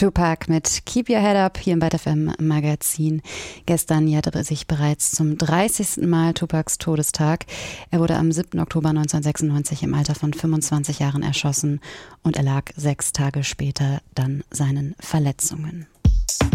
Tupac mit Keep Your Head Up hier im Byte FM Magazin. Gestern jährte sich bereits zum 30. Mal Tupacs Todestag. Er wurde am 7. Oktober 1996 im Alter von 25 Jahren erschossen und erlag 6 Tage später dann seinen Verletzungen.